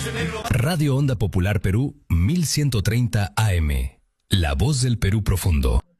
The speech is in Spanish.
Radio Onda Popular Perú 1130 AM. La voz del Perú profundo.